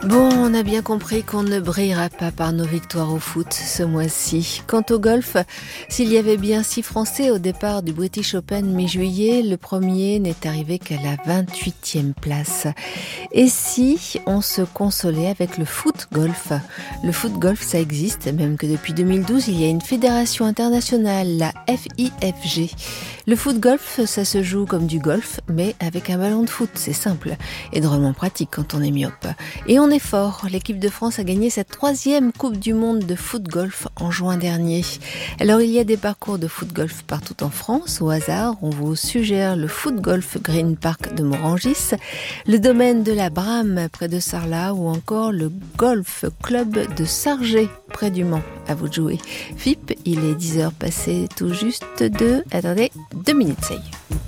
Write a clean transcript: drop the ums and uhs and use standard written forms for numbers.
Bon, on a bien compris qu'on ne brillera pas par nos victoires au foot ce mois-ci. Quant au golf, s'il y avait bien 6 Français au départ du British Open mi-juillet, le premier n'est arrivé qu'à la 28e place. Et si on se consolait avec le foot-golf ? Le foot-golf, ça existe, même que depuis 2012, il y a une fédération internationale, la FIFG. Le foot-golf, ça se joue comme du golf, mais avec un ballon de foot, c'est simple et drôlement pratique quand on est myope. Et on est fort. L'équipe de France a gagné sa 3e Coupe du Monde de foot-golf en juin dernier. Alors il y a des parcours de foot-golf partout en France. Au hasard, on vous suggère le foot-golf Green Park de Morangis, le domaine de la Brame près de Sarlat ou encore le Golf Club de Sargé près du Mans. À vous de jouer. FIP, il est 10h passé tout juste 2 minutes, ça y est.